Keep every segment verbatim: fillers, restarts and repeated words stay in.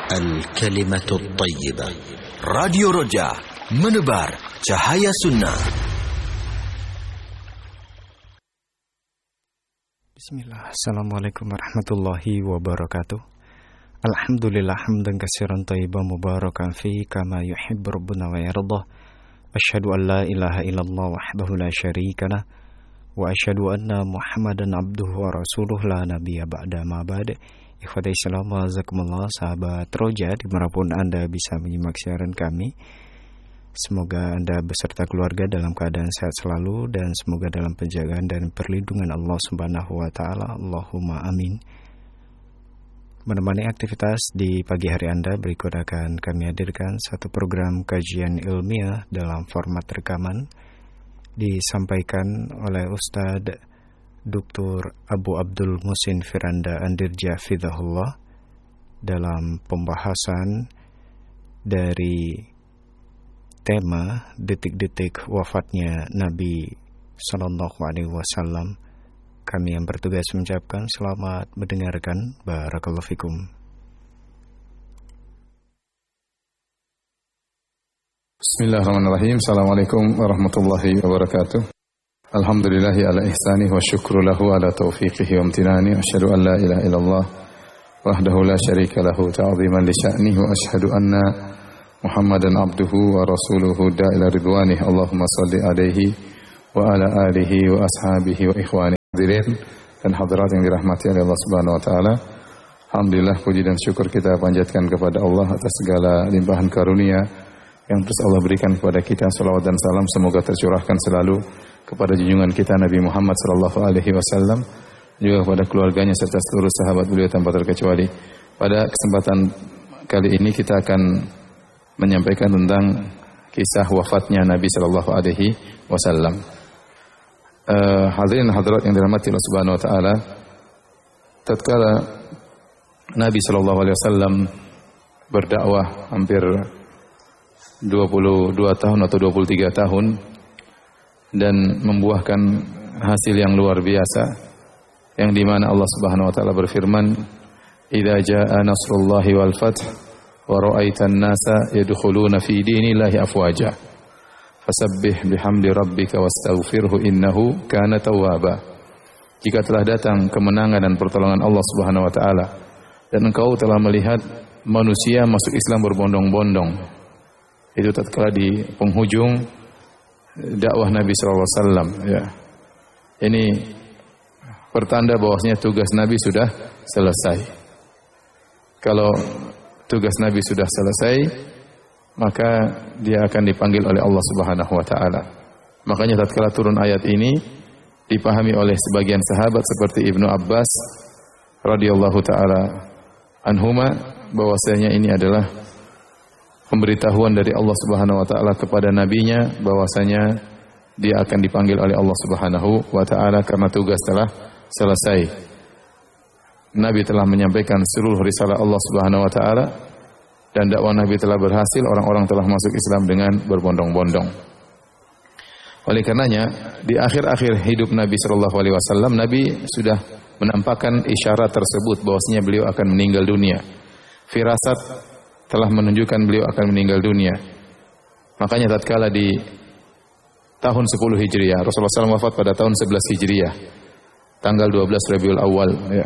Al-Kalimatul Tayyibah. Radio Roja, menebar cahaya sunnah. Bismillah. Assalamualaikum warahmatullahi wabarakatuh. Alhamdulillah hamdan katsiran thayyiban mubarakan fi kama yuhibbu rabbuna wa yardah. Asyhadu an la ilaha illallah wahdahu la syarikalah wa asyhadu anna Muhammadan abduhu wa rasuluh la nabiyya ba'da ma ba'd. Ikhwatai Islam, wazakumullah, sahabat Roja dimanapun Anda bisa menyimak siaran kami. Semoga Anda beserta keluarga dalam keadaan sehat selalu dan semoga dalam penjagaan dan perlindungan Allah Subhanahu wa taala. Allahumma amin. Menemani aktivitas di pagi hari Anda, berikut akan kami hadirkan satu program kajian ilmiah dalam format rekaman disampaikan oleh Ustadz Doktor Abu Abdul Musin Firanda Andirja Fidahullah dalam pembahasan dari tema detik-detik wafatnya Nabi Sallallahu Alaihi Wasallam. Kami yang bertugas mengucapkan selamat mendengarkan. Barakallahu fikum. Bismillahirrahmanirrahim. Assalamualaikum warahmatullahi wabarakatuh. Alhamdulillahi ala ihsanih wa syukru lahu ala taufiqihi wa amtinani. Asyhadu an la ilaha illallah wahdahu la syarika lahu ta'ziman li sya'nihi wa asyhadu anna Muhammadan abduhu wa rasuluhu da'ila ridwanih. Allahumma salli alaihi wa ala alihi wa ashabihi wa ikhwani hadirin dan hadirat yang dirahmati oleh Allah Subhanahu wa taala. Alhamdulillah, puji dan syukur kita panjatkan kepada Allah atas segala limpahan karunia yang terus Allah berikan kepada kita. Salawat dan salam semoga tercurahkan selalu kepada junjungan kita Nabi Muhammad sallallahu alaihi wasallam, juga kepada keluarganya serta seluruh sahabat beliau tanpa terkecuali. Pada kesempatan kali ini kita akan menyampaikan tentang kisah wafatnya Nabi sallallahu alaihi wasallam. Uh, hadirin hadirat yang dirahmati Allah Subhanahu wa taala, tatkala Nabi sallallahu alaihi wasallam berdakwah hampir dua puluh dua tahun atau dua puluh tiga tahun dan membuahkan hasil yang luar biasa, yang dimana Allah Subhanahu wa taala berfirman, "Idza jaa nasrullahi wal fath wa ra'aitan nasa yadkhuluna fi dinillahi afwaja fasabbih bihamdi rabbika wastaghfirhu innahu kana tawwaba." Jika telah datang kemenangan dan pertolongan Allah Subhanahu wa taala dan engkau telah melihat manusia masuk Islam berbondong-bondong, itu tatkala di penghujung dakwah Nabi sallallahu alaihi wasallam, ya. Ini pertanda bahwasanya tugas Nabi sudah selesai. Kalau tugas Nabi sudah selesai, maka dia akan dipanggil oleh Allah Subhanahu wa taala. Makanya tatkala turun ayat ini dipahami oleh sebagian sahabat seperti Ibnu Abbas radhiyallahu taala anhuma bahwasanya ini adalah pemberitahuan dari Allah Subhanahu wa taala kepada nabinya bahwasanya dia akan dipanggil oleh Allah Subhanahu wa taala karena tugas telah selesai. Nabi telah menyampaikan seluruh risalah Allah Subhanahu wa taala dan dakwah Nabi telah berhasil, orang-orang telah masuk Islam dengan berbondong-bondong. Oleh karenanya, di akhir-akhir hidup Nabi sallallahu alaihi wasallam, Nabi sudah menampakkan isyarat tersebut bahwasanya beliau akan meninggal dunia. Firasat telah menunjukkan beliau akan meninggal dunia. Makanya tatkala di tahun sepuluh Hijriah, Rasulullah sallallahu alaihi wasallam wafat pada tahun sebelas Hijriah, tanggal dua belas Rabiul Awal, ya,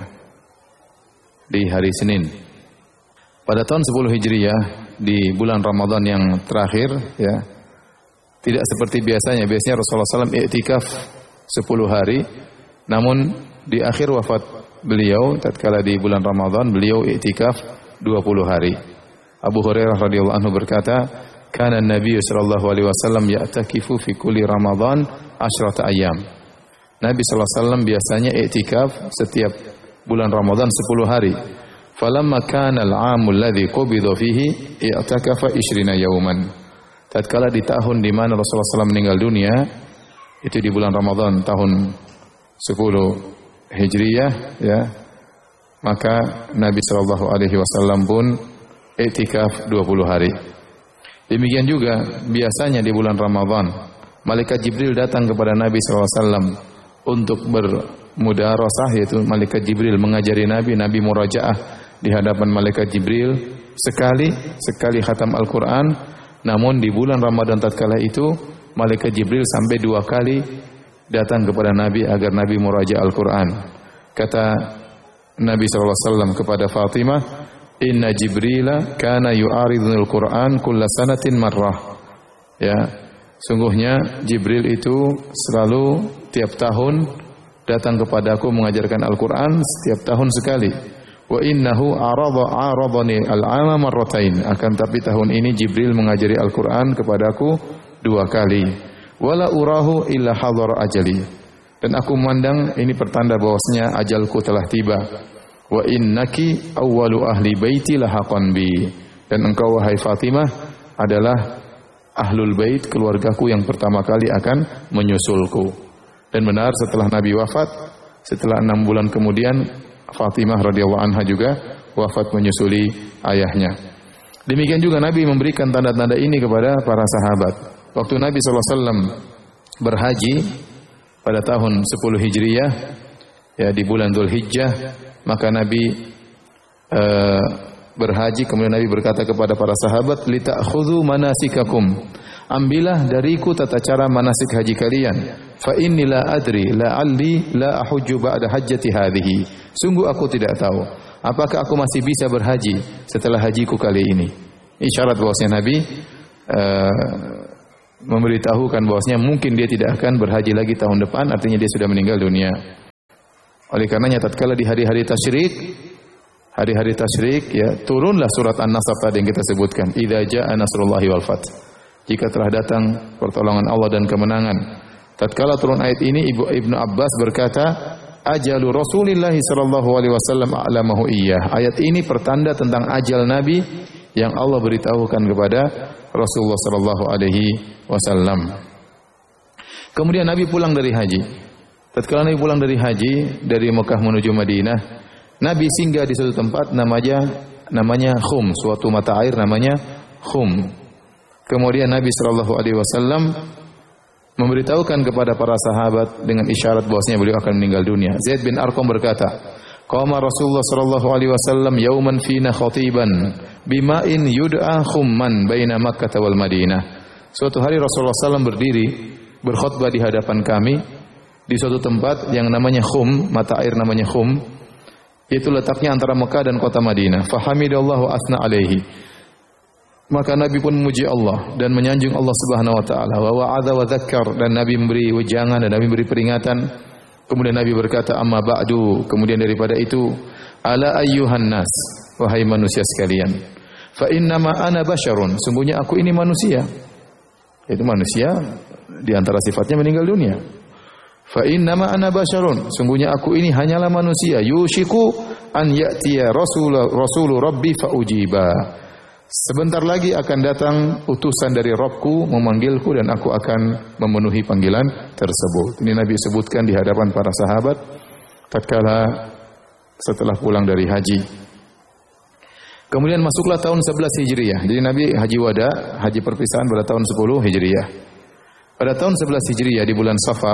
di hari Senin. Pada tahun sepuluh Hijriah, di bulan Ramadan yang terakhir, ya, tidak seperti biasanya. Biasanya Rasulullah sallallahu alaihi wasallam i'tikaf sepuluh hari, namun di akhir wafat beliau, tatkala di bulan Ramadan, beliau i'tikaf dua puluh hari. Abu Hurairah radhiyallahu anhu berkata, "Kana an-nabiy sallallahu alaihi wasallam ya'takifu fi kulli Ramadan asyrata ayyam." Nabi sallallahu alaihi wasallam biasanya i'tikaf setiap bulan Ramadan sepuluh hari. Falamma kana al-'amu alladhi qubida fihi i'takafa ishrina yawman. Tatkala di tahun di mana Rasulullah sallallahu alaihi wasallam meninggal dunia, itu di bulan Ramadan tahun sepuluh Hijriah, ya. Maka Nabi sallallahu alaihi wasallam pun i'tikaf dua puluh hari. Demikian juga biasanya di bulan Ramadan, malaikat Jibril datang kepada Nabi sallallahu alaihi wasallam untuk bermudarasah, yaitu malaikat Jibril mengajari Nabi, Nabi murajaah di hadapan malaikat Jibril sekali, sekali khatam Al-Quran. Namun di bulan Ramadan tatkala itu, Malaikat Jibril sampai dua kali datang kepada Nabi agar Nabi muraja Al-Quran. Kata Nabi shallallahu alaihi wasallam kepada Fatimah, Inna Jibrila kana yu'aridunil Quran kulla sanatin marrah. Ya, sungguhnya Jibril itu selalu tiap tahun datang kepadaku mengajarkan Al-Quran setiap tahun sekali. Wa innahu arada aradani al-'ama marratain. Akan tapi tahun ini Jibril mengajari Al-Quran kepadaku dua kali. Wala urahu illa hadar ajali. Dan aku memandang ini pertanda bahwasanya ajalku telah tiba. Wa innaki awwalu ahli baiti lahaqan bi. Dan engkau wahai Fatimah adalah ahlul bait, keluargaku yang pertama kali akan menyusulku. Dan benar setelah Nabi wafat, setelah enam bulan kemudian Fatimah radhiyallahu anha juga wafat menyusuli ayahnya. Demikian juga Nabi memberikan tanda-tanda ini kepada para sahabat. Waktu Nabi shallallahu alaihi wasallam berhaji pada tahun sepuluh Hijriyah, ya di bulan Dzulhijjah, maka Nabi uh, berhaji, kemudian Nabi berkata kepada para sahabat, "Lita'khudhu manasikakum." Ambillah dariku tata cara manasik haji kalian. Fa inni la adri la'alli la ahujju ba'da hajjati hadhihi. Sungguh aku tidak tahu apakah aku masih bisa berhaji setelah hajiku kali ini. Isyarat bahwasanya Nabi uh, memberitahukan bahwasanya mungkin dia tidak akan berhaji lagi tahun depan, artinya dia sudah meninggal dunia. Oleh karenanya tatkala di hari-hari tasyrik, hari-hari tasyrik ya, turunlah surat An-Nasr tadi yang kita sebutkan, idza jaa nasrullahi wal fath. Jika telah datang pertolongan Allah dan kemenangan. Tatkala turun ayat ini, Ibu Ibnu Abbas berkata, ajalu Rasulillah sallallahu alaihi wasallam a'lamahu iyyah. Ayat ini pertanda tentang ajal Nabi yang Allah beritahukan kepada Rasulullah sallallahu alaihi wasallam. Kemudian Nabi pulang dari haji. Tatkala Nabi pulang dari haji dari Mekah menuju Madinah, Nabi singgah di suatu tempat namanya namanya Khum, suatu mata air namanya Khum. Kemudian Nabi sallallahu alaihi wasallam memberitahukan kepada para sahabat dengan isyarat bahwasanya beliau akan meninggal dunia. Zaid bin Arqam berkata, qama Rasulullah sallallahu alaihi wasallam yauman fina khatiban bima'in yud'a khumman baina Makkah wal Madinah. Suatu hari Rasulullah sallallahu alaihi wasallam berdiri berkhutbah di hadapan kami di suatu tempat yang namanya Khum, mata air namanya Khum. Itu letaknya antara Mekah dan kota Madinah. Fahamidallahu asna alaihi. Maka Nabi pun memuji Allah dan menyanjung Allah Subhanahu wa taala. Wa wa'adha wa dzakkar, dan Nabi memberi wejangan dan Nabi memberi peringatan. Kemudian Nabi berkata, amma ba'du, kemudian daripada itu, ala ayyuhan nas, wahai manusia sekalian. Fa innama ana basyarun, sungguhnya aku ini manusia. Itu manusia di antara sifatnya meninggal dunia. Fa innama ana basyarun, sungguhnya aku ini hanyalah manusia. Yushiku an ya'tiya rasul rasul rabbi fa ujiba. Sebentar lagi akan datang utusan dari Rabbku memanggilku dan aku akan memenuhi panggilan tersebut. Ini Nabi sebutkan di hadapan para sahabat tatkala setelah pulang dari haji. Kemudian masuklah tahun sebelas Hijriyah. Jadi Nabi haji wada, haji perpisahan pada tahun sepuluh Hijriyah. Pada tahun sebelas Hijriyah di bulan Safar,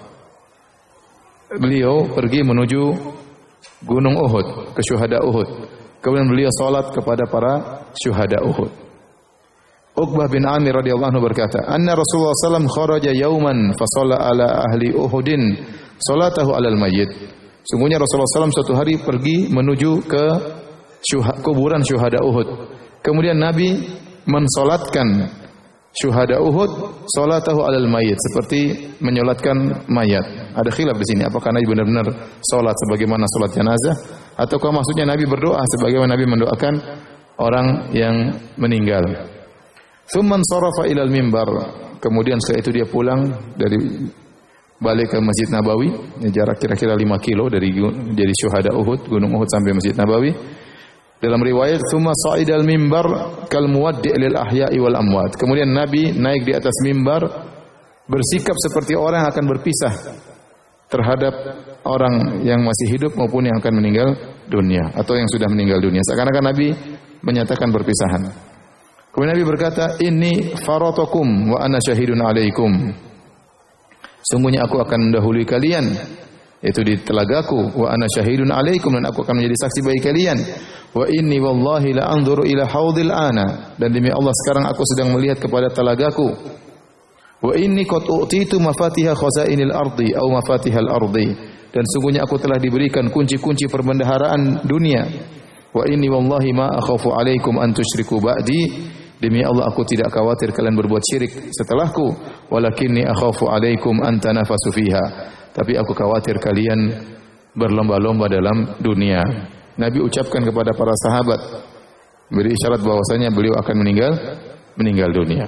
beliau pergi menuju Gunung Uhud, ke syuhada Uhud. Kemudian beliau salat kepada para syuhada Uhud. Uqbah bin Amir radhiyallahu anhu berkata, "Anna Rasulullah sallallahu alaihi wasallam kharaja yauman fa shalla ala ahli Uhudin salatahu alal mayyit." Sungguhnya Rasulullah sallallahu alaihi wasallam suatu hari pergi menuju ke syuha, kuburan syuhada Uhud. Kemudian Nabi mensolatkan syuhada Uhud salatahu alal mayyit, seperti menyolatkan mayat. Ada khilaf di sini, apakah Nabi benar-benar salat sebagaimana salat jenazah ataukah maksudnya Nabi berdoa sebagaimana Nabi mendoakan orang yang meninggal. Tsumman sarafa ilal mimbar. Kemudian setelah itu dia pulang dari balik ke Masjid Nabawi, jarak kira-kira lima kilo dari dari syuhada Uhud, Gunung Uhud sampai Masjid Nabawi. Dalam riwayat tsumma sa'idal mimbar kal muwaddi' lil ahya'i wal amwat. Kemudian Nabi naik di atas mimbar bersikap seperti orang yang akan berpisah terhadap orang yang masih hidup maupun yang akan meninggal dunia atau yang sudah meninggal dunia. Seakan-akan Nabi menyatakan perpisahan. Kemudian Nabi berkata, "Inni faratukum wa ana syahidun alaikum." Sungguhnya aku akan mendahului kalian, yaitu di telagaku, wa ana syahidun alaikum, dan aku akan menjadi saksi bagi kalian. Wa inni wallahi la anzuru ila haudil ana, dan demi Allah sekarang aku sedang melihat kepada telagaku. Wa inni qad u'titu mafatiha khazainil ardi au mafatihal ardi, dan sungguhnya aku telah diberikan kunci-kunci perbendaharaan dunia. Wa inni wallahi ma akhafu alaikum an tusyriku ba'di, demi Allah aku tidak khawatir kalian berbuat syirik setelahku. Walakinni akhafu alaikum an tanafasu fiha, tapi aku khawatir kalian berlomba-lomba dalam dunia. Nabi ucapkan kepada para sahabat, beri isyarat bahwasanya beliau akan meninggal meninggal dunia.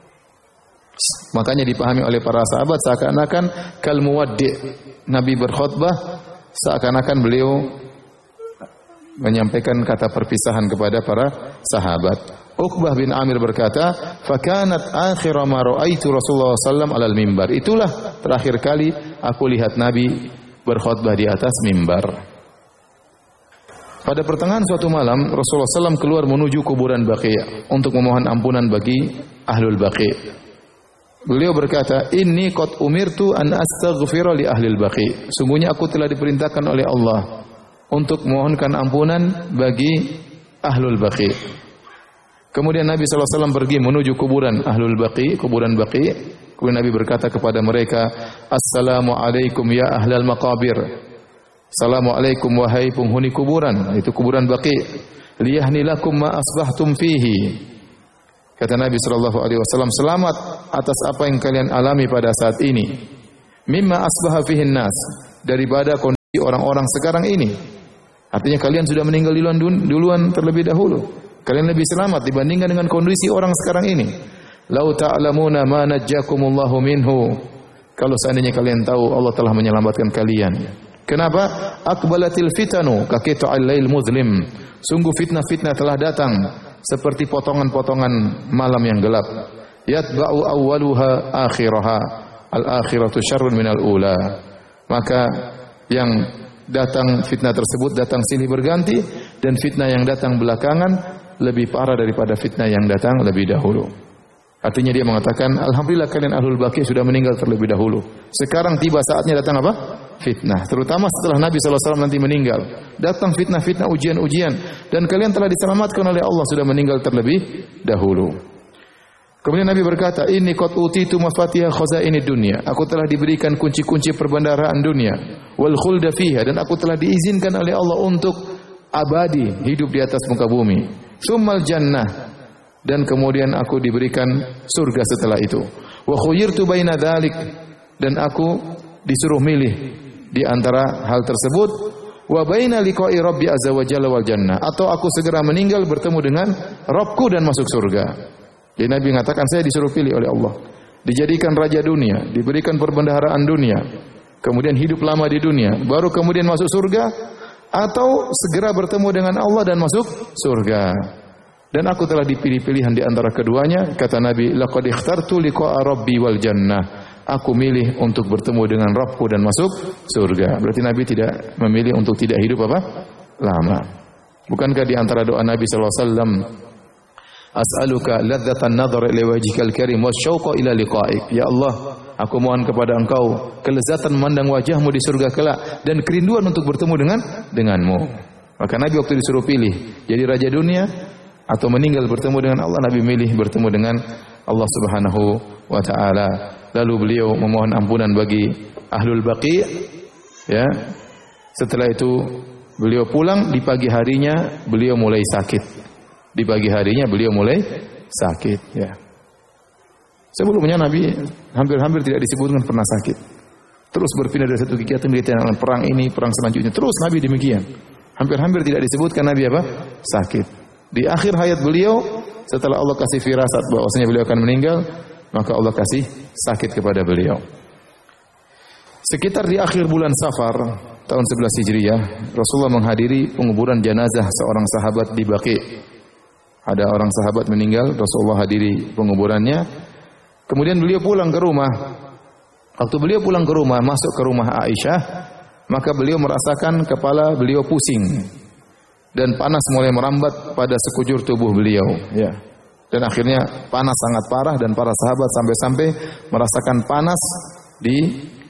Makanya dipahami oleh para sahabat seakan-akan kal muwaddi', Nabi berkhutbah seakan-akan beliau menyampaikan kata perpisahan kepada para sahabat. Uqbah bin Amir berkata, "Fakanat akhir ma ra'aitu Rasulullah sallallahu alaihi wasallam 'alal mimbar." Itulah terakhir kali aku lihat Nabi berkhutbah di atas mimbar. Pada pertengahan suatu malam, Rasulullah sallallahu alaihi wasallam keluar menuju kuburan Baqi' untuk memohon ampunan bagi ahlul Baqi'. Beliau berkata, "Inni qad umirtu an astaghfira li ahlil Baqi'." Sungguhnya aku telah diperintahkan oleh Allah untuk memohonkan ampunan bagi ahlul Baqi'. Kemudian Nabi sallallahu alaihi wasallam pergi menuju kuburan ahlul Baqi', kuburan Baqi'. Kemudian Nabi berkata kepada mereka, "Assalamu alaikum ya ahlal maqabir." Assalamualaikum wahai penghuni kuburan, itu kuburan Baqi'. Liyahni lakum ma asbahtum fihi. Kata Nabi sallallahu alaihi wasallam, selamat atas apa yang kalian alami pada saat ini. Mimma asbaha fihin nas, daripada kondisi orang-orang sekarang ini. Artinya kalian sudah meninggal duluan, duluan terlebih dahulu. Kalian lebih selamat dibandingkan dengan kondisi orang sekarang ini. Lau ta'lamuna ma najjakumullahu minhu. Kalau seandainya kalian tahu Allah telah menyelamatkan kalian. Kenapa? Aqbalatil fitanu ka qita'il lail muzlim. Sungguh fitnah-fitnah telah datang seperti potongan-potongan malam yang gelap. Yatba'u awwaluha akhiraha. Al-akhiratu syarrun minal ula. Maka yang datang fitnah tersebut datang silih berganti, dan fitnah yang datang belakangan lebih parah daripada fitnah yang datang lebih dahulu. Artinya dia mengatakan, alhamdulillah kalian ahlul Baqi' sudah meninggal terlebih dahulu. Sekarang tiba saatnya datang apa? Fitnah. Terutama setelah Nabi sallallahu alaihi wasallam nanti meninggal. Datang fitnah-fitnah, ujian-ujian. Dan kalian telah diselamatkan oleh Allah, sudah meninggal terlebih dahulu. Kemudian Nabi berkata, "Inni qad utitu mafatiha khazainid dunya." Aku telah diberikan kunci-kunci perbendaharaan dunia. Wal khulda fiha, dan aku telah diizinkan oleh Allah untuk abadi hidup di atas muka bumi. Tsummal jannah, dan kemudian aku diberikan surga setelah itu. Wa khuyirtu baina dzalik, dan aku disuruh milih di antara hal tersebut. Wa baina liqa'i rabbi azza wa jalla wal jannah, atau aku segera meninggal bertemu dengan Rabbku dan masuk surga. Jadi Nabi mengatakan, saya disuruh pilih oleh Allah, dijadikan raja dunia, diberikan perbendaharaan dunia, kemudian hidup lama di dunia, baru kemudian masuk surga, atau segera bertemu dengan Allah dan masuk surga. Dan aku telah dipilih pilihan di antara keduanya. Kata Nabi, laqad ikhtartu liqa'a rabbi wal jannah. Aku milih untuk bertemu dengan Rabbku dan masuk surga. Berarti Nabi tidak memilih untuk tidak hidup apa? Lama. Bukankah di antara doa Nabi sallallahu alaihi wasallam, as'aluka ladzatan nadhar ila wajhikal karim wasyauqa ila liqa'ik. Ya Allah, aku mohon kepada Engkau kelezatan memandang wajahmu di surga kelak dan kerinduan untuk bertemu dengan denganmu. Maka Nabi waktu disuruh pilih jadi raja dunia atau meninggal bertemu dengan Allah, Nabi milih bertemu dengan Allah Subhanahu wa taala. Lalu beliau memohon ampunan bagi ahlul Baqi', ya. Setelah itu beliau pulang, di pagi harinya beliau mulai sakit. Di pagi harinya beliau mulai sakit, ya. Sebelumnya Nabi hampir-hampir tidak disebutkan pernah sakit. Terus berpindah dari satu kegiatan ke kegiatan, perang ini, perang selanjutnya. Terus Nabi demikian. Hampir-hampir tidak disebutkan Nabi apa? Sakit. Di akhir hayat beliau, setelah Allah kasih firasat bahwasanya beliau akan meninggal, maka Allah kasih sakit kepada beliau. Sekitar di akhir bulan Safar tahun sebelas Hijriah, Rasulullah menghadiri penguburan jenazah seorang sahabat di Baqi'. Ada orang sahabat meninggal, Rasulullah hadiri penguburannya. Kemudian beliau pulang ke rumah. Waktu beliau pulang ke rumah, masuk ke rumah Aisyah, maka beliau merasakan kepala beliau pusing dan panas mulai merambat pada sekujur tubuh beliau, ya. Dan akhirnya panas sangat parah, dan para sahabat sampai-sampai merasakan panas di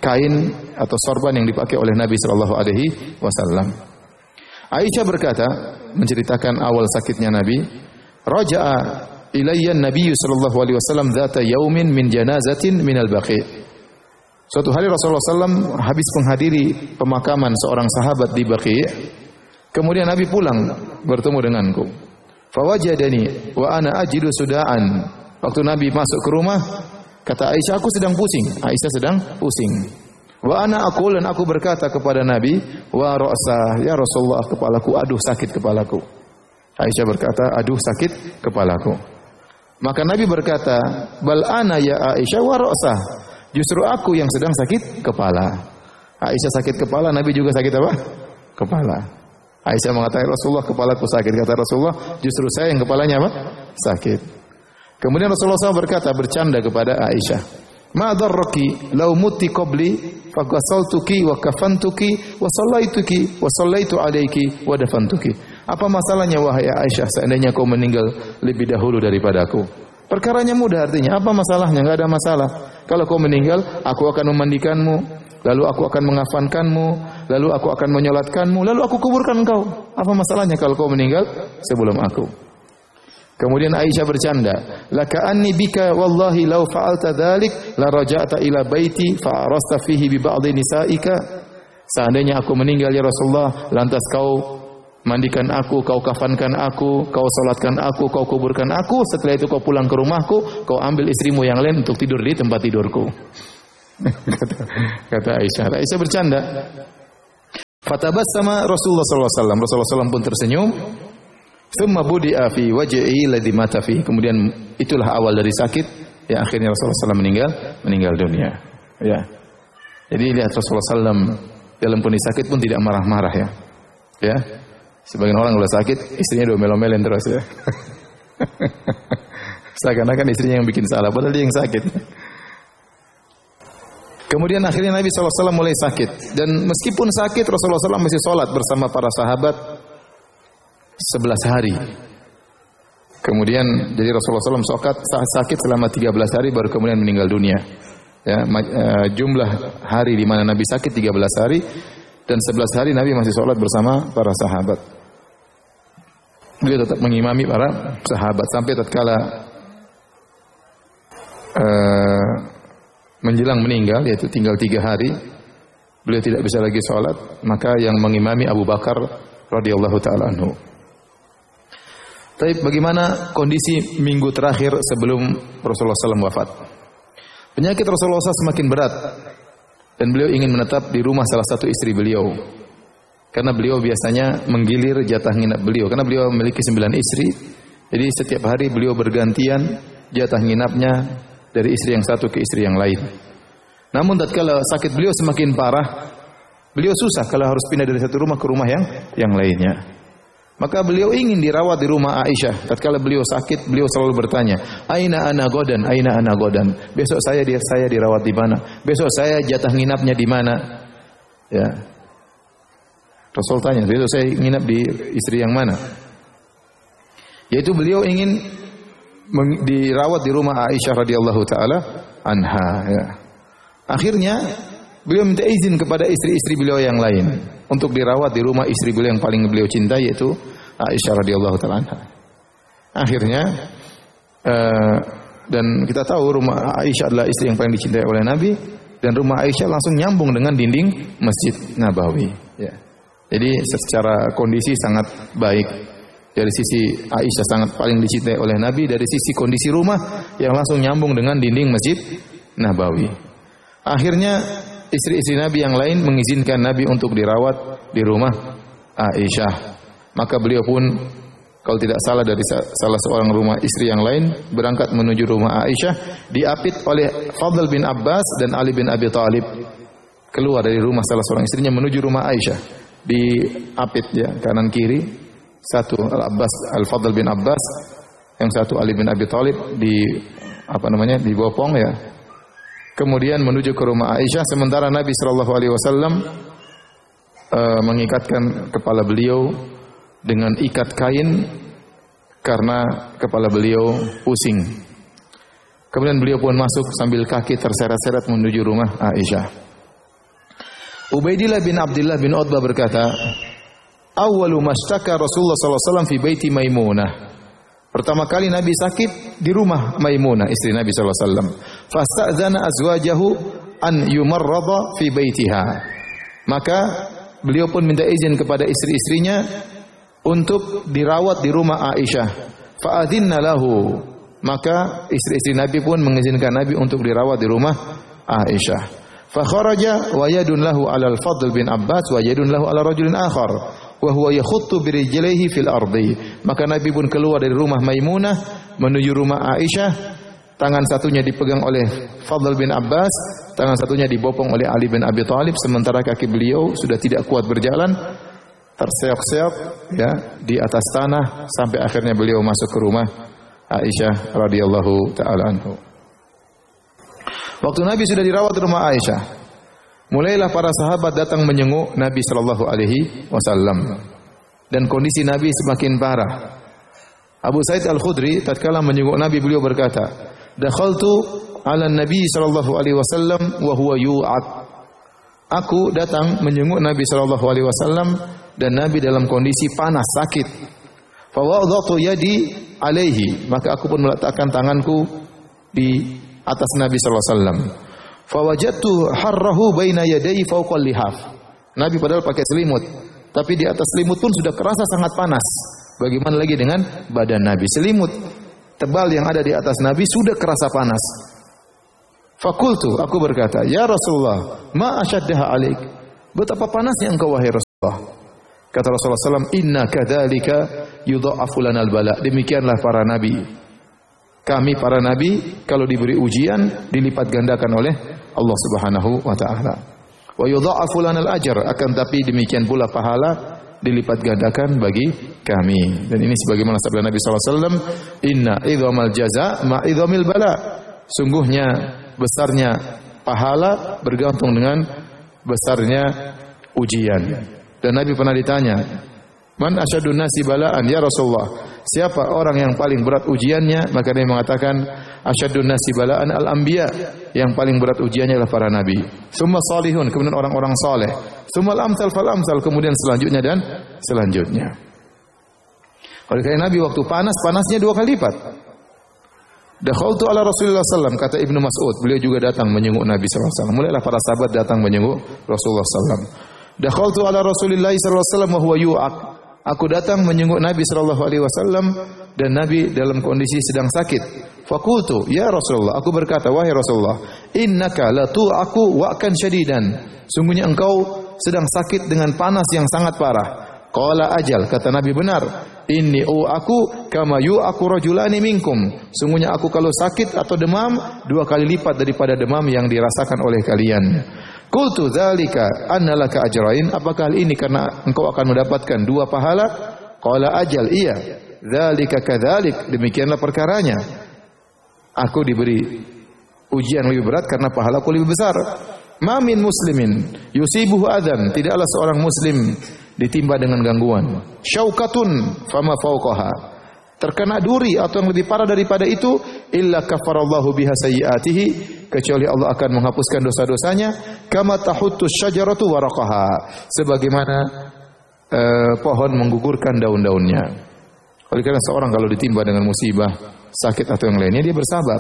kain atau sorban yang dipakai oleh Nabi sallallahu alaihi wasallam. Aisyah berkata, menceritakan awal sakitnya Nabi, raja'a ilayya an-nabiy sallallahu alaihi wasallam dzata yaumin min janazatin minal baqi'. Suatu hari Rasulullah sallallahu alaihi wasallam habis menghadiri pemakaman seorang sahabat di Baqi'. Kemudian Nabi pulang bertemu denganku. Fawajadani wa ana ajidu sudaan. Waktu Nabi masuk ke rumah, kata Aisyah, aku sedang pusing. Aisyah sedang pusing. Wa ana aqul, dan aku berkata kepada Nabi, wa ra'sa, ya Rasulullah, kepalaku, aduh sakit kepalaku. Aisyah berkata, aduh sakit kepalaku. Maka Nabi berkata, bal ana ya Aisyah wa ra'sa. Justru aku yang sedang sakit kepala. Aisyah sakit kepala, Nabi juga sakit apa? Kepala. Aisyah mengatakan, Rasulullah, kepalaku sakit. Kata Rasulullah, justru saya yang kepalanya apa? Sakit. Kemudian Rasulullah shallallahu alaihi wasallam berkata, bercanda kepada Aisyah, ma darraki law mutti qabli faqasaltuki wa kafantuki wa sallaituki wa sallaitu alayki wa dafantuki. Apa masalahnya wahai Aisyah seandainya kau meninggal lebih dahulu daripadaku? Perkaranya mudah, artinya apa masalahnya? Enggak ada masalah. Kalau kau meninggal, aku akan memandikanmu, lalu aku akan mengafankanmu, lalu aku akan menyolatkanmu, lalu aku kuburkan engkau. Apa masalahnya kalau kau meninggal sebelum aku? Kemudian Aisyah bercanda, laka anni bika wallahi law fa'alta dzalik la raja'ta ila baiti fa arasta fihi bi ba'dhi nisa'ika. Seandainya aku meninggal ya Rasulullah, lantas kau mandikan aku, kau kafankan aku, kau salatkan aku, kau kuburkan aku, setelah itu kau pulang ke rumahku, kau ambil istrimu yang lain untuk tidur di tempat tidurku. kata, kata Aisyah. Aisyah bercanda. Fatabassama Rasulullah sallallahu alaihi wasallam. Rasulullah sallallahu alaihi wasallam pun tersenyum. Thumma budi'a fi wajhihi ladzi mata fi. Kemudian itulah awal dari sakit yang akhirnya Rasulullah sallallahu alaihi wasallam meninggal meninggal dunia. Ya. Jadi lihat Rasulullah sallallahu alaihi wasallam dalam kondisi sakit pun tidak marah-marah ya. Ya. Sebagian orang kalau sakit, istrinya domel-domelin terus ya. Seakan-akan istrinya yang bikin salah, padahal dia yang sakit. Kemudian akhirnya Nabi shallallahu alaihi wasallam mulai sakit. Dan meskipun sakit, Rasulullah shallallahu alaihi wasallam masih sholat bersama para sahabat sebelas hari. Kemudian jadi Rasulullah shallallahu alaihi wasallam sakit selama tiga belas hari, baru kemudian meninggal dunia. Ya, jumlah hari di mana Nabi sakit tiga belas hari. Dan sebelas hari Nabi masih sholat bersama para sahabat. Beliau tetap mengimami para sahabat sampai tatkala uh, menjelang meninggal, yaitu tinggal tiga hari, beliau tidak bisa lagi sholat, maka yang mengimami Abu Bakar radhiyallahu taala anhu. Tapi bagaimana kondisi minggu terakhir sebelum Rasulullah shallallahu alaihi wasallam wafat? Penyakit Rasulullah shallallahu alaihi wasallam semakin berat. Dan beliau ingin menetap di rumah salah satu istri beliau. Karena beliau biasanya menggilir jatah nginap beliau. Karena beliau memiliki sembilan istri. Jadi setiap hari beliau bergantian jatah nginapnya dari istri yang satu ke istri yang lain. Namun tatkala sakit beliau semakin parah, beliau susah kalau harus pindah dari satu rumah ke rumah yang yang lainnya. Maka beliau ingin dirawat di rumah Aisyah. Tatkala beliau sakit, beliau selalu bertanya, "Aina ana godan? Aina ana godan?" Besok saya dia saya dirawat di mana? Besok saya jatah nginapnya di mana? Ya. Rasul tanya, "Besok saya nginap di istri yang mana?" Yaitu beliau ingin dirawat di rumah Aisyah radhiyallahu taala anha, ya. Akhirnya beliau minta izin kepada istri-istri beliau yang lain untuk dirawat di rumah istri beliau yang paling beliau cintai, yaitu Aisyah radhiyallahu taala anha. Akhirnya uh, dan kita tahu rumah Aisyah adalah istri yang paling dicintai oleh Nabi, dan rumah Aisyah langsung nyambung dengan dinding Masjid Nabawi. Ya. Jadi secara kondisi sangat baik. Dari sisi Aisyah sangat paling dicintai oleh Nabi, dari sisi kondisi rumah yang langsung nyambung dengan dinding Masjid Nabawi. Akhirnya istri-istri Nabi yang lain mengizinkan Nabi untuk dirawat di rumah Aisyah. Maka beliau pun kalau tidak salah dari salah seorang rumah istri yang lain berangkat menuju rumah Aisyah, diapit oleh Fadl bin Abbas dan Ali bin Abi Thalib. Keluar dari rumah salah seorang istrinya menuju rumah Aisyah, diapit ya kanan kiri. Satu Al-Abbas Al-Fadl bin Abbas, yang satu Ali bin Abi Thalib di apa namanya dibopong ya. Kemudian menuju ke rumah Aisyah, sementara Nabi sallallahu alaihi wasallam uh, mengikatkan kepala beliau dengan ikat kain karena kepala beliau pusing. Kemudian beliau pun masuk sambil kaki terseret-seret menuju rumah Aisyah. Ubaidillah bin Abdullah bin Utbah berkata, "Awwalu mashtaka Rasulullah sallallahu alaihi wasallam fi baiti Maimunah." Pertama kali Nabi sakit di rumah Maimunah, istri Nabi sallallahu alaihi wasallam. Fasta'dzana azwajahu an yumarrada fi baitiha. Maka beliau pun minta izin kepada istri-istrinya untuk dirawat di rumah Aisyah. Fa'adzinna lahu. Maka istri-istri Nabi pun mengizinkan Nabi untuk dirawat di rumah Aisyah. Fa kharaja wa yadun lahu 'ala al-Fadl bin Abbas wa yadun lahu 'ala rajulin akhar wa huwa yakhuttu bi rijlaihi fil ardi. Maka Nabi pun keluar dari rumah Maimunah menuju rumah Aisyah. Tangan satunya dipegang oleh Fadl bin Abbas, tangan satunya dibopong oleh Ali bin Abi Thalib, sementara kaki beliau sudah tidak kuat berjalan, terseok-seok ya di atas tanah sampai akhirnya beliau masuk ke rumah Aisyah radhiyallahu taala anhu. Waktu Nabi sudah dirawat di rumah Aisyah, mulailah para sahabat datang menjenguk Nabi sallallahu alaihi wasallam dan kondisi Nabi semakin parah. Abu Sa'id Al-Khudri tatkala menjenguk Nabi, beliau berkata, "Dakhaltu 'ala Nabi sallallahu alaihi wasallam wa huwa yu'ad." Aku datang menjenguk Nabi sallallahu alaihi wasallam dan Nabi dalam kondisi panas, sakit. Fa wada'tu yadi alaihi, maka aku pun meletakkan tanganku di atas Nabi sallallahu alaihi wasallam. Fa wajadtu harrahu baina yadayhi fawqa al-lihaf. Nabi padahal pakai selimut, tapi di atas selimut pun sudah kerasa sangat panas. Bagaimana lagi dengan badan Nabi? Selimut tebal yang ada di atas Nabi sudah kerasa panas. Fakultu, aku berkata, "Ya Rasulullah, ma ashaddaha alaik?" Betapa panasnya engkau wahai Rasulullah. Kata Rasulullah sallallahu alaihi wasallam, "Inna kadzalika yudha'afu lanal bala." Demikianlah para nabi. Kami para nabi kalau diberi ujian dilipat gandakan oleh Allah Subhanahu wa taala. Wa yudha'afu lanal ajr, akan tapi demikian pula pahala dilipat gandakan bagi kami. Dan ini sebagaimana sabda Nabi sallallahu alaihi wasallam, "Inna idhamal jaza ma idhamil bala." Sungguhnya besarnya pahala bergantung dengan besarnya ujian. Dan Nabi pernah ditanya, "Man asyadun nasi bala'an ya Rasulullah?" Siapa orang yang paling berat ujiannya? Maka dia mengatakan, "Asyadun nasi bala'an al-anbiya." Yang paling berat ujiannya adalah para nabi. Summa salihun, kemudian orang-orang saleh. Summa al-amsal fal amsal, kemudian selanjutnya dan selanjutnya. Oleh karena Nabi waktu panas, panasnya dua kali lipat. Dakhaltu ala Rasulullah sallallahu alaihi wasallam, kata Ibnu Mas'ud, beliau juga datang menjenguk Nabi sallallahu alaihi wasallam. Mulailah para sahabat datang menjenguk Rasulullah sallallahu alaihi wasallam. Dakhaltu ala Rasulillah sallallahu alaihi wasallam wa huwa yu'aq. Aku datang menjenguk Nabi sallallahu alaihi wasallam dan Nabi dalam kondisi sedang sakit. Fakultu, "Ya Rasulullah," aku berkata, "Wahai Rasulullah, innaka la tu'aku wa'kan syadidan." Sungguhnya engkau sedang sakit dengan panas yang sangat parah. Qala ajal, kata Nabi, "Benar. Inni u'aku kama yu'aku rajulani minkum." Sungguhnya aku kalau sakit atau demam dua kali lipat daripada demam yang dirasakan oleh kalian. Qultu dzalika anna laka ajrain, apakah hal ini karena engkau akan mendapatkan dua pahala? Qala ajal, iya. Dzalika kadzalik, demikianlah perkaranya. Aku diberi ujian lebih berat karena pahalaku lebih besar. Ma min muslimin yusibuhu adzan, tidaklah seorang muslim ditimpa dengan gangguan. Syaukatun fama fawqaha, terkena duri atau yang lebih parah daripada itu, illa kafarallahu biha sayyiatihi, kecuali Allah akan menghapuskan dosa-dosanya, kama tahuttu syajaratu waraqaha, sebagaimana eh, pohon menggugurkan daun-daunnya. Oleh karena seorang kalau ditimpa dengan musibah, sakit atau yang lainnya, dia bersabar.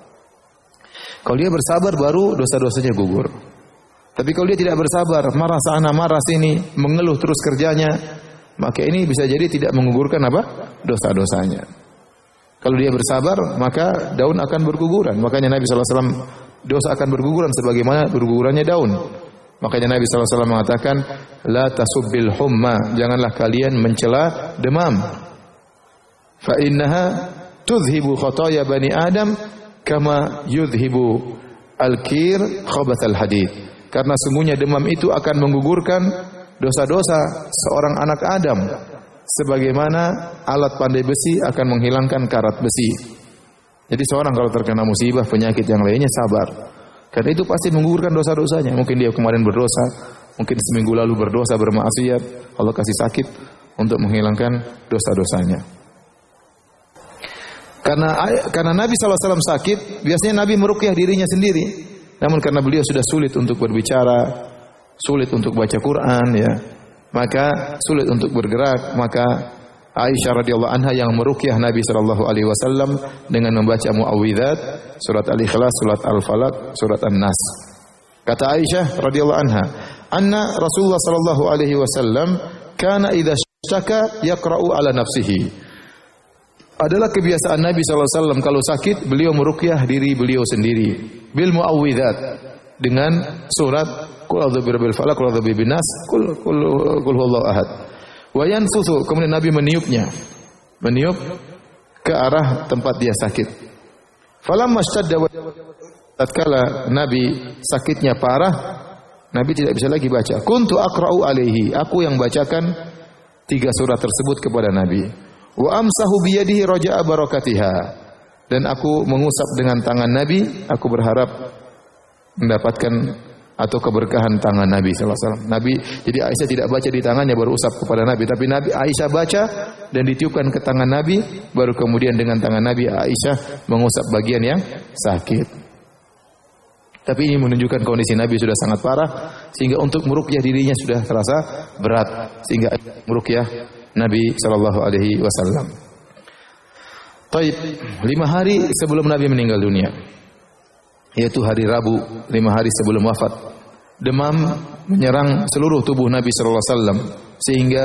Kalau dia bersabar baru dosa-dosanya gugur. Tapi kalau dia tidak bersabar, marah sana marah sini, mengeluh terus kerjanya, maka ini bisa jadi tidak menggugurkan apa? Dosa-dosanya. Kalau dia bersabar, maka daun akan berguguran. Makanya Nabi sallallahu alaihi wasallam, dosa akan berguguran sebagaimana bergugurannya daun. Makanya Nabi sallallahu alaihi wasallam mengatakan, "La tasubbil humma," janganlah kalian mencela demam. Fa innaha tudhibu khataya bani Adam kama yudhibu al-kir khabathal hadid. Karena sungguhnya demam itu akan menggugurkan dosa-dosa seorang anak Adam, sebagaimana alat pandai besi akan menghilangkan karat besi. Jadi seorang kalau terkena musibah, penyakit yang lainnya, sabar. Karena itu pasti menggugurkan dosa-dosanya. Mungkin dia kemarin berdosa, mungkin seminggu lalu berdosa, bermaksiat, Allah kasih sakit untuk menghilangkan dosa-dosanya. Karena karena Nabi sallallahu alaihi wasallam sakit, biasanya Nabi meruqyah dirinya sendiri. Namun karena beliau sudah sulit untuk berbicara, sulit untuk baca Quran ya. Maka sulit untuk bergerak, maka Aisyah radhiyallahu anha yang meruqyah Nabi sallallahu alaihi wasallam dengan membaca muawwidzat, surat Al-Ikhlas, surat Al-Falaq, surat An-Nas. Kata Aisyah radhiyallahu anha, "Anna Rasulullah sallallahu alaihi wasallam kana idza syaka yaqra'u ala nafsihi." Adalah kebiasaan Nabi sallallahu alaihi wasallam kalau sakit beliau meruqyah diri beliau sendiri bil muawwidzat dengan surat Qul a'udzu birabbil falaq, qul a'udzu birabbin nas, qul qul qul huwallahu ahad. Wa yanfuthu, kemudian Nabi meniupnya. Meniup ke arah tempat dia sakit. Falamma ishtadda, tatkala Nabi sakitnya parah, Nabi tidak bisa lagi baca. Kuntu aqra'u alaihi, aku yang bacakan tiga surat tersebut kepada Nabi. Wa amsahu bi yadihi raja'a barakatiha. Dan aku mengusap dengan tangan Nabi, aku berharap mendapatkan atau keberkahan tangan Nabi sallallahu alaihi wasallam. Nabi, jadi Aisyah tidak baca di tangannya baru usap kepada Nabi, tapi Nabi Aisyah baca dan ditiupkan ke tangan Nabi, baru kemudian dengan tangan Nabi Aisyah mengusap bagian yang sakit. Tapi ini menunjukkan kondisi Nabi sudah sangat parah sehingga untuk meruqyah dirinya sudah terasa berat sehingga meruqyah Nabi sallallahu alaihi wasallam. Taib, lima hari sebelum Nabi meninggal dunia, yaitu hari Rabu, lima hari sebelum wafat, demam menyerang seluruh tubuh Nabi sallallahu alaihi wasallam sehingga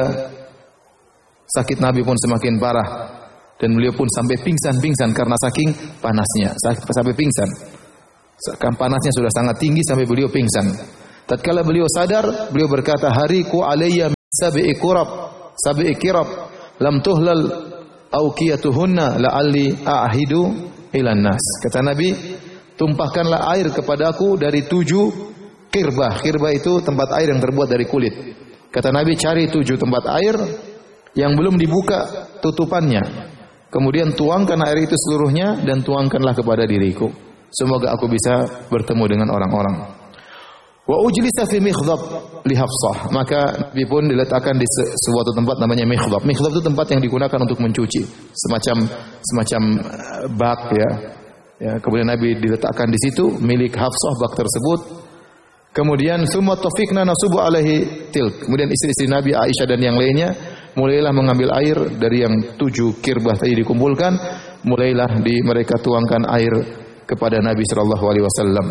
sakit Nabi pun semakin parah dan beliau pun sampai pingsan-pingsan karena saking panasnya, sampai pingsan. Panasnya sudah sangat tinggi sampai beliau pingsan. Tatkala beliau sadar, beliau berkata, "Hariku alayya sab'i qurab, sab'i qirab, lam tuhlal awqiyatuhunna la'alli a'hidu ilan nas." Kata Nabi, tumpahkanlah air kepadaku dari tujuh kirbah. Kirbah itu tempat air yang terbuat dari kulit. Kata Nabi, cari tujuh tempat air yang belum dibuka tutupannya. Kemudian tuangkan air itu seluruhnya dan tuangkanlah kepada diriku. Semoga aku bisa bertemu dengan orang-orang. Wa ujlisa fi mikhdab li Hafsah. Maka Nabi pun diletakkan di suatu tempat namanya mikhdab. Mikhdab itu tempat yang digunakan untuk mencuci, semacam semacam bak ya. Ya, kemudian Nabi diletakkan di situ milik Hafsah bak tersebut. Kemudian summa tafiqna nasubu alaihi tilk. Kemudian istri-istri Nabi Aisyah dan yang lainnya mulailah mengambil air dari yang tujuh kirbah tadi dikumpulkan, mulailah di mereka tuangkan air kepada Nabi sallallahu alaihi wasallam.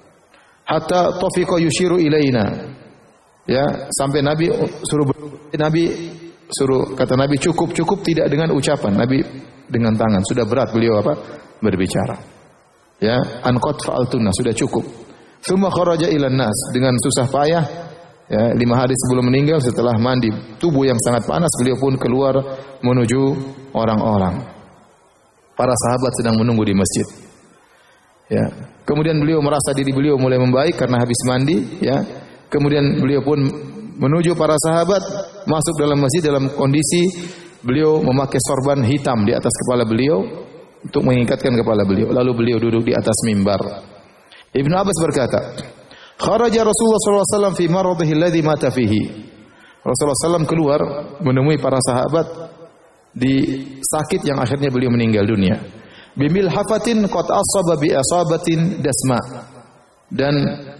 Hatta tafiqa yushiru ilaina. Ya, sampai Nabi suruh Nabi suruh kata Nabi cukup cukup tidak dengan ucapan, Nabi dengan tangan. Sudah berat beliau apa? Berbicara. Ya, an qad fa'altunna, sudah cukup. Tsumma kharaja ilan nas, dengan susah payah ya, lima hari sebelum meninggal setelah mandi tubuh yang sangat panas, beliau pun keluar menuju orang-orang. Para sahabat sedang menunggu di masjid. Ya, kemudian beliau merasa diri beliau mulai membaik karena habis mandi, ya. Kemudian beliau pun menuju para sahabat, masuk dalam masjid dalam kondisi beliau memakai sorban hitam di atas kepala beliau untuk mengikatkan kepala beliau. Lalu beliau duduk di atas mimbar. Ibnu Abbas berkata, "Kharaja Rasulullah sallallahu alaihi wasallam fi maradhihi alladhi mata fihi." Rasulullah sallallahu alaihi wasallam keluar menemui para sahabat di sakit yang akhirnya beliau meninggal dunia. Bimil hafatin qad asaba bi asabatin dasma. Dan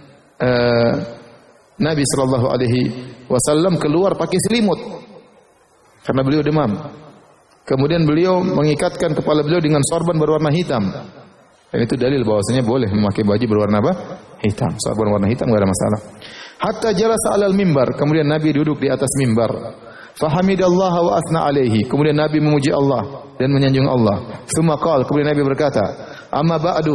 uh, Nabi sallallahu alaihi wasallam keluar pakai selimut karena beliau demam. Kemudian beliau mengikatkan kepala beliau dengan sorban berwarna hitam. Dan itu dalil bahwasanya boleh memakai baju berwarna apa? Hitam. Sorban warna hitam enggak ada masalah. Hatta jalasa 'alal mimbar, kemudian Nabi duduk di atas mimbar. Fahamidallaha wa athna alaihi. Kemudian Nabi memuji Allah dan menyanjung Allah. Tsumma qala, kemudian Nabi berkata, "Amma ba'du,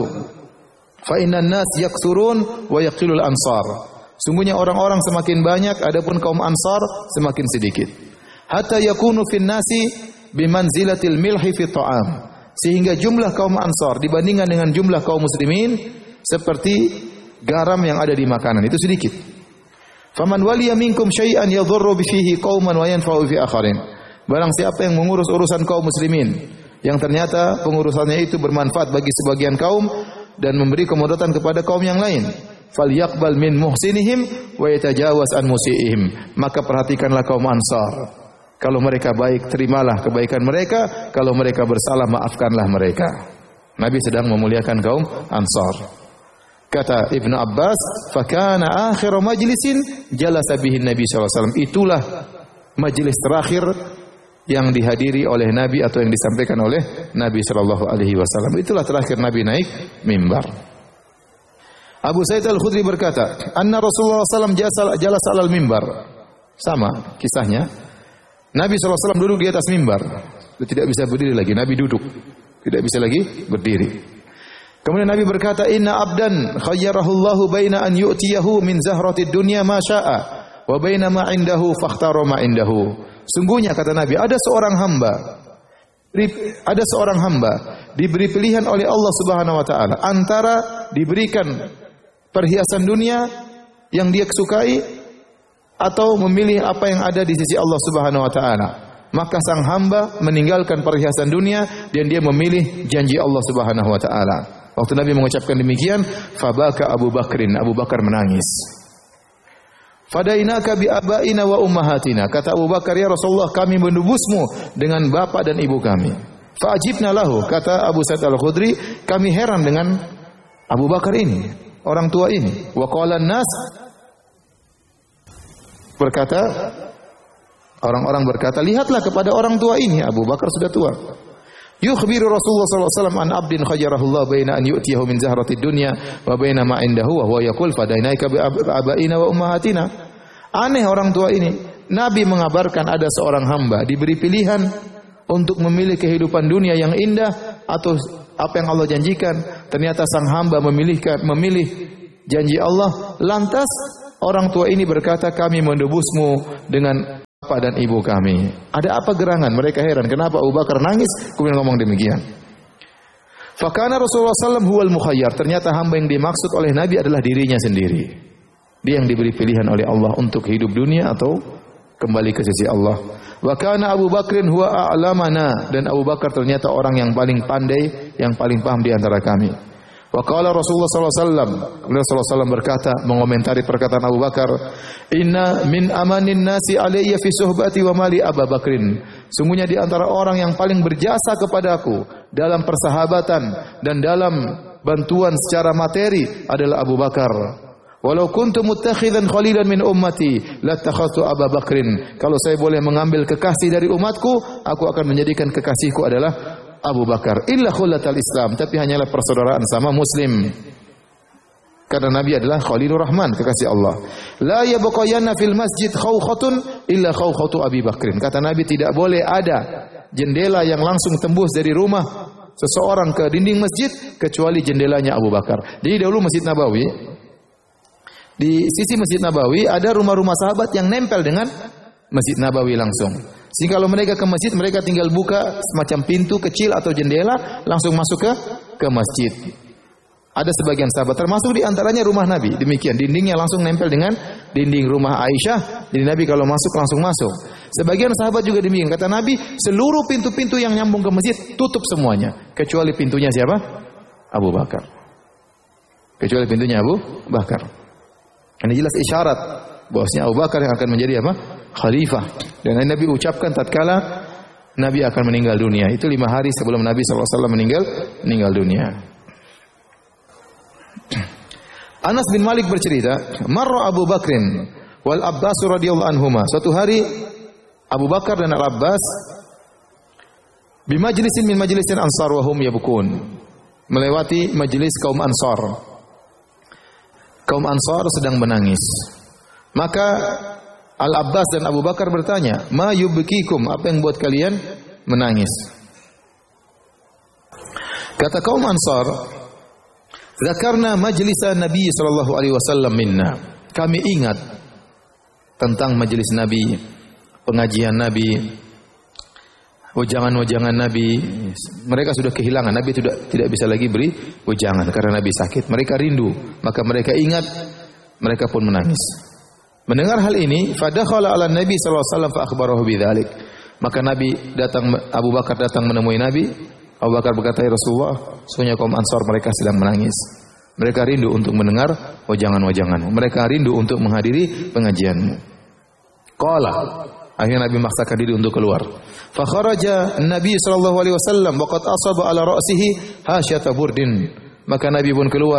fa innan nas yaksurun wa yaqilul ansar." Sungguhnya orang-orang semakin banyak, adapun kaum Ansar semakin sedikit. Hatta yakunu fin nasi bimanzilatil milhi fi ta'am. Sehingga jumlah kaum Ansar dibandingkan dengan jumlah kaum muslimin seperti garam yang ada di makanan, itu sedikit. Faman waliya minkum syai'an yadhurru bihi qauman wa yanfa'u fi akharin. Barang siapa yang mengurus urusan kaum muslimin yang ternyata pengurusannya itu bermanfaat bagi sebagian kaum dan memberi kemudaratan kepada kaum yang lain, falyaqbal min muhsinihim wa yatajawaz an musiihim. Maka perhatikanlah kaum Ansar. Kalau mereka baik, terimalah kebaikan mereka. Kalau mereka bersalah, maafkanlah mereka. Nabi sedang memuliakan kaum Ansar. Kata Ibnu Abbas, "Fakana akhir majlisin jalasa bihi Nabi sallallahu alaihi wasallam." Itulah majelis terakhir yang dihadiri oleh Nabi atau yang disampaikan oleh Nabi sallallahu alaihi wasallam. Itulah terakhir Nabi naik mimbar. Abu Sa'id Al-Khudri berkata, "Anna Rasulullah sallallahu alaihi wasallam jalasa 'alal mimbar." Sama kisahnya. Nabi sallallahu alaihi wasallam duduk di atas mimbar. Dia tidak bisa berdiri lagi, Nabi duduk. Tidak bisa lagi berdiri. Kemudian Nabi berkata, "Inna abdan khayyarahullahu baina an yu'tiyahu min zahratid dunya ma syaa wa baina ma indahu fakhtara ma indahu." Sungguhnya kata Nabi, ada seorang hamba ada seorang hamba diberi pilihan oleh Allah Subhanahu wa taala antara diberikan perhiasan dunia yang dia sukai atau memilih apa yang ada di sisi Allah Subhanahu wa taala. Maka sang hamba meninggalkan perhiasan dunia dan dia memilih janji Allah Subhanahu wa taala. Waktu Nabi mengucapkan demikian, fabaka Abu Bakrin, Abu Bakar menangis. Fadainaka bi abaina wa ummahatina. Kata Abu Bakar, ya Rasulullah, kami menebusmu dengan bapak dan ibu kami. Fa'ajibna lahu. Kata Abu Sa'id Al-Khudri, kami heran dengan Abu Bakar ini, orang tua ini. Wa qala an-nas, berkata, orang-orang berkata, lihatlah kepada orang tua ini. Abu Bakar sudah tua. Yukhbiru Rasulullah sallallahu alaihi wasallam an abdin khayyarahullah baina an yu'tiyahu min zahratid dunya wa baina ma indahu wa huwa yaqul fadainaika bi abaina wa ummahatina. Aneh orang tua ini. Nabi mengabarkan ada seorang hamba diberi pilihan untuk memilih kehidupan dunia yang indah atau apa yang Allah janjikan. Ternyata sang hamba memilihkan memilih janji Allah. Lantas orang tua ini berkata, kami menebusmu dengan bapak dan ibu kami. Ada apa gerangan? Mereka heran. Kenapa Abu Bakar nangis? Kemudian ngomong demikian. Fakana Rasulullah sallallahu alaihi wasallam huwal mukhayyar. Ternyata hamba yang dimaksud oleh Nabi adalah dirinya sendiri. Dia yang diberi pilihan oleh Allah untuk hidup dunia atau kembali ke sisi Allah. Wa kana Abu Bakrin huwa a'lamana. Dan Abu Bakar ternyata orang yang paling pandai, yang paling paham di antara kami. Wa qala Rasulullah sallallahu alaihi wasallam, Rasulullah sallallahu alaihi wasallam berkata, mengomentari perkataan Abu Bakar, "Inna min amanin nasi alayya fi suhbati wa mali Abu Bakrin." Sungguhnya di antara orang yang paling berjasa kepadaku dalam persahabatan dan dalam bantuan secara materi adalah Abu Bakar. Walau kuntu muttakhidan khalilan min ummati lattakhadtu Abu Bakrin. Kalau saya boleh mengambil kekasih dari umatku, aku akan menjadikan kekasihku adalah Abu Bakar. Illa khullatal Islam, tapi hanyalah persaudaraan sama Muslim. Karena Nabi adalah Khalilur Rahman, kekasih Allah. La yabqayanna fil masjid khawkhatun illa khawkhatu Abi Bakrin. Kata Nabi, tidak boleh ada jendela yang langsung tembus dari rumah seseorang ke dinding masjid kecuali jendelanya Abu Bakar. Jadi dahulu Masjid Nabawi, di sisi Masjid Nabawi ada rumah-rumah sahabat yang nempel dengan Masjid Nabawi langsung. Sehingga kalau mereka ke masjid, mereka tinggal buka semacam pintu kecil atau jendela, langsung masuk ke ke masjid. Ada sebagian sahabat, termasuk di antaranya rumah Nabi. Demikian, dindingnya langsung nempel dengan dinding rumah Aisyah. Jadi Nabi kalau masuk, langsung masuk. Sebagian sahabat juga demikian. Kata Nabi, seluruh pintu-pintu yang nyambung ke masjid, tutup semuanya. Kecuali pintunya siapa? Abu Bakar. Kecuali pintunya Abu Bakar. Ini jelas isyarat bahwasanya Abu Bakar yang akan menjadi apa? Khalifah. Dan Nabi ucapkan tatkala Nabi akan meninggal dunia. Itu lima hari sebelum Nabi sallallahu alaihi wasallam meninggal meninggal dunia. Anas bin Malik bercerita, marra Abu Bakrin wal Abbas radhiyallahu anhuma. Suatu hari Abu Bakar dan Al Abbas bi majlisin min majlisin Ansar wa hum yabkun. Melewati majelis kaum Ansar. Kaum Ansar sedang menangis. Maka Al-Abbas dan Abu Bakar bertanya, "Ma yubkikum?" Apa yang buat kalian menangis? Kata kaum Ansar, "Zakarna majlisa Nabi sallallahu alaihi wasallam minna." Kami ingat tentang majelis Nabi, pengajian Nabi, wejangan-wejangan Nabi. Mereka sudah kehilangan, Nabi tidak tidak bisa lagi beri wejangan karena Nabi sakit. Mereka rindu, maka mereka ingat, mereka pun menangis. Mendengar hal ini, fadakhala ala Nabi sallallahu alaihi wasallam fa akhbarahu bidzalik. Maka Nabi datang, Abu Bakar datang menemui Nabi. Abu Bakar berkata, "Ya Rasulullah, sesungguhnya kaum Ansar mereka sedang menangis. Mereka rindu untuk mendengar wajangan-wajanganmu. Mereka rindu untuk menghadiri pengajianmu." Qala, akhirnya Nabi memaksakan diri untuk keluar. Fa kharaja Nabi sallallahu alaihi wasallam wa qad asaba ala ra'sihi hasyata burdin. Maka Nabi pun keluar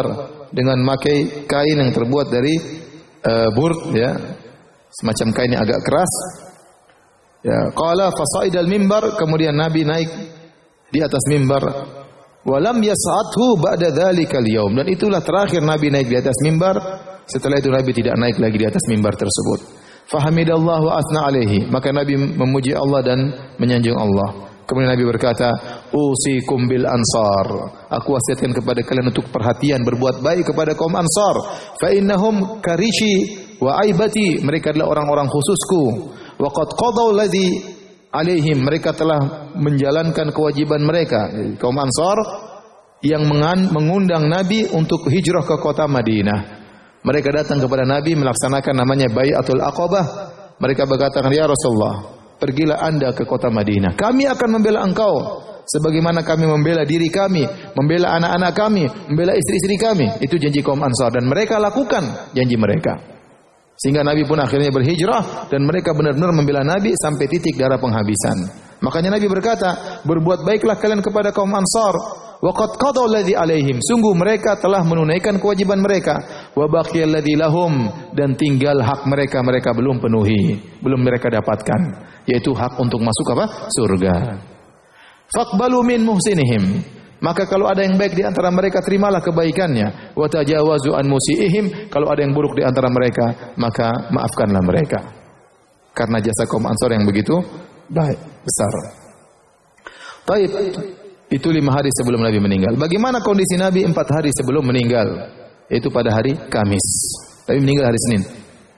dengan memakai kain yang terbuat dari uh, burd, ya, semacam kain yang agak keras. Ya, qala fasa'idal mimbar, kemudian Nabi naik di atas mimbar. Walam yas'athu ba'da dzalikal yaum, dan itulah terakhir Nabi naik di atas mimbar. Setelah itu Nabi tidak naik lagi di atas mimbar tersebut. Fahamidallahu wa asna alaihi, maka Nabi memuji Allah dan menyanjung Allah. Kemudian Nabi berkata, usikum bil ansar, aku wasiatkan kepada kalian untuk perhatian, berbuat baik kepada kaum Ansar. Fa innahum karishi wa aibati, mereka adalah orang-orang khususku. Wa qad qadaw ladzi alaihim, mereka telah menjalankan kewajiban mereka. Jadi, kaum Ansar yang mengundang Nabi untuk hijrah ke kota Madinah. Mereka datang kepada Nabi melaksanakan namanya Bai'atul Aqabah. Mereka berkata, ya Rasulullah, pergilah Anda ke kota Madinah. Kami akan membela engkau sebagaimana kami membela diri kami, membela anak-anak kami, membela istri-istri kami. Itu janji kaum Ansar, dan mereka lakukan janji mereka. Sehingga Nabi pun akhirnya berhijrah, dan mereka benar-benar membela Nabi sampai titik darah penghabisan. Makanya Nabi berkata, berbuat baiklah kalian kepada kaum Ansar. Wa qad qadaw alladhi alaihim, sungguh mereka telah menunaikan kewajiban mereka. Wa baqiyal ladzi lahum, dan tinggal hak mereka mereka belum penuhi, belum mereka dapatkan, yaitu hak untuk masuk apa? Surga. Faqbalu min muhsinihim, maka kalau ada yang baik di antara mereka, terimalah kebaikannya. Wa tajawazu an musiihim, kalau ada yang buruk di antara mereka, maka maafkanlah mereka. Karena jasa kaum Ansar yang begitu baik, besar. Baik, itu lima hari sebelum Nabi meninggal. Bagaimana kondisi Nabi empat hari sebelum meninggal? Itu pada hari Kamis. Nabi meninggal hari Senin.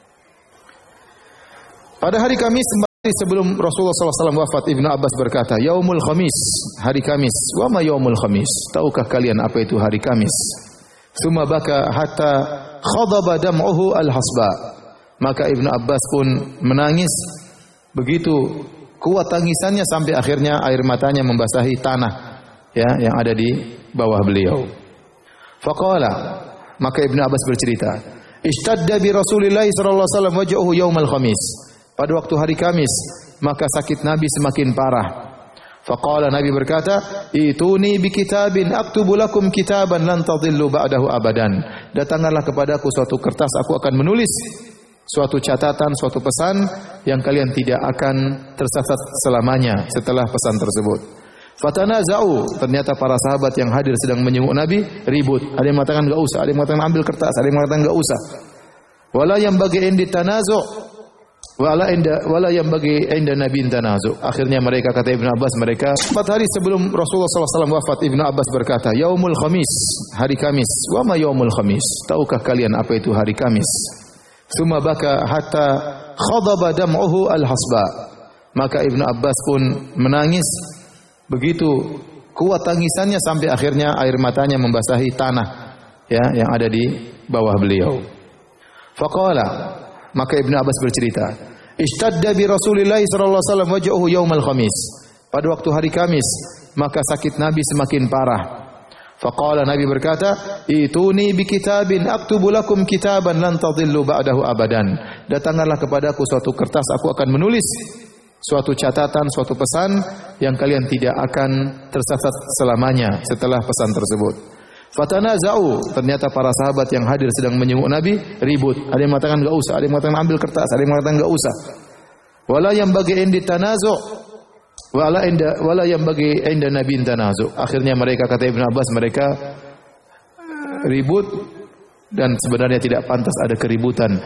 Pada hari Kamis, empat hari sebelum Rasulullah sallallahu alaihi wasallam wafat, Ibnu Abbas berkata, Yaumul Khamis, hari Kamis. Wa ma yaumul Khamis? Tahukah kalian apa itu hari Kamis? Tsumma baka hatta khadaba dam'uhu al-hasba. Maka Ibnu Abbas pun menangis begitu kuat tangisannya sampai akhirnya air matanya membasahi tanah, ya, yang ada di bawah beliau. Faqala, maka Ibnu Abbas bercerita, ishtadda bi Rasulillah sallallahu alaihi wasallam wajhuhu yaumal khamis. Pada waktu hari Kamis, maka sakit Nabi semakin parah. Faqala, Nabi berkata, ituni bi kitabin aktubu lakum kitaban lan tadillu ba'dahu abadan. Datangkanlah kepadaku suatu kertas, aku akan menulis suatu catatan, suatu pesan yang kalian tidak akan tersesat selamanya setelah pesan tersebut. Fatanaza'u, ternyata para sahabat yang hadir sedang menyenguk Nabi ribut. Ada yang mengatakan enggak usah, ada yang mengatakan ambil kertas, ada yang mengatakan enggak usah. Wala yang bagi indi tanazu' wala inda wala yang bagi inda nabi tanazu'. Akhirnya mereka, kata Ibnu Abbas, mereka empat hari sebelum Rasulullah sallallahu alaihi wasallam wafat, Ibnu Abbas berkata, Yaumul Khamis, hari Kamis. Wa ma yaumul Khamis? Tahukah kalian apa itu hari Kamis? Tsumma baka hatta khadaba dam'uhu al-hasba. Maka Ibnu Abbas pun menangis begitu kuat tangisannya sampai akhirnya air matanya membasahi tanah, ya, yang ada di bawah beliau. Faqala, maka Ibnu Abbas bercerita, ishtadda bi Rasulillah sallallahu alaihi wasallam wajhuhu yaumal khamis. Pada waktu hari Kamis, maka sakit Nabi semakin parah. Faqala, Nabi berkata, ituni bi kitabin aktubu lakum kitaban lan tadillu ba'dahu abadan. Datangkanlah kepadaku suatu kertas, aku akan menulis suatu catatan, suatu pesan yang kalian tidak akan tersesat selamanya setelah pesan tersebut. Fatanaza'u, ternyata para sahabat yang hadir sedang menyenguk Nabi ribut. Ada yang mengatakan enggak usah, ada yang mengatakan ambil kertas, ada yang mengatakan enggak usah. Wala yang bagi indi tanazu' wala inda wala yang bagi inda nabi tanazu'. Akhirnya mereka, kata Ibnu Abbas, mereka ribut dan sebenarnya tidak pantas ada keributan